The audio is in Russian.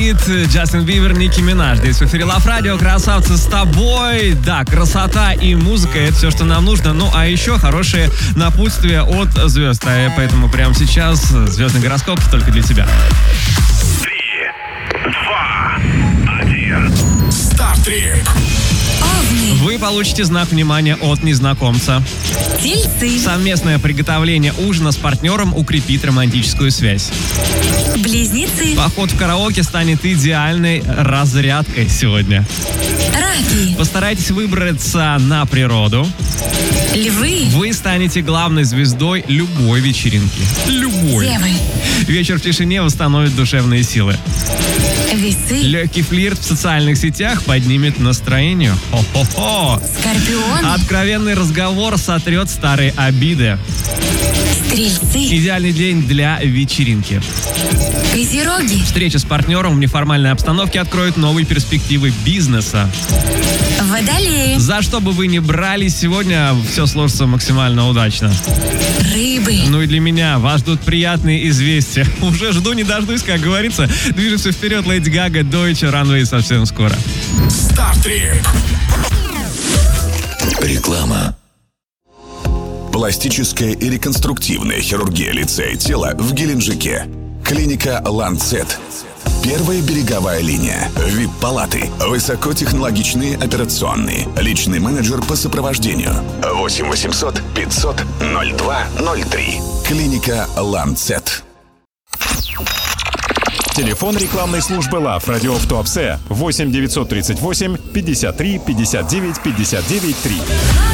Кид, Джастин Бибер, Ники Минаж. Здесь в эфире Love Radio, красавцы, с тобой. Да, красота и музыка — это все, что нам нужно. Ну, а еще хорошие напутствия от звезд. Поэтому прямо сейчас звездный гороскоп только для тебя. 3, 2, 1. Старт-трип. Вы получите знак внимания от незнакомца. Тельцы. Совместное приготовление ужина с партнером укрепит романтическую связь. Близнецы. Поход в караоке станет идеальной разрядкой сегодня. Раки. Постарайтесь выбраться на природу. Львы. Вы станете главной звездой любой вечеринки. Любой. Девы. Вечер в тишине восстановит душевные силы. Весы. Легкий флирт в социальных сетях поднимет настроение. Хо-хо-хо. Скорпион. Откровенный разговор сотрет старые обиды. Стрельцы. Идеальный день для вечеринки. Козероги. Встреча с партнером в неформальной обстановке откроет новые перспективы бизнеса. Водолеи. За что бы вы ни брались, сегодня все сложится максимально удачно. Рыбы. Ну и для меня вас ждут приятные известия. Уже жду, не дождусь, как говорится. Движется вперед Леди Гага, Deutsche Runway совсем скоро. Старт-трип. Реклама. Пластическая и реконструктивная хирургия лица и тела в Геленджике. Клиника «Ланцет». Первая береговая линия. ВИП-палаты. Высокотехнологичные операционные. Личный менеджер по сопровождению. 8 800 500 02 03. Клиника «Ланцет». Телефон рекламной службы Love Radio в Туапсе 8 938 53 59 59 3.